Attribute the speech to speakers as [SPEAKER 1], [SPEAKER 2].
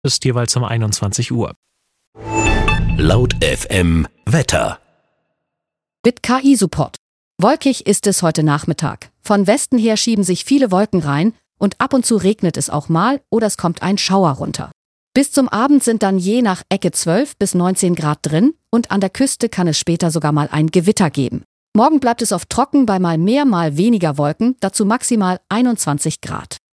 [SPEAKER 1] ist jeweils um 21 Uhr.
[SPEAKER 2] Laut FM Wetter.
[SPEAKER 3] Mit KI-Support. Wolkig ist es heute Nachmittag. Von Westen her schieben sich viele Wolken rein und ab und zu regnet es auch mal oder es kommt ein Schauer runter. Bis zum Abend sind dann je nach Ecke 12 bis 19 Grad drin und an der Küste kann es später sogar mal ein Gewitter geben. Morgen bleibt es oft trocken bei mal mehr, mal weniger Wolken, dazu maximal 21 Grad.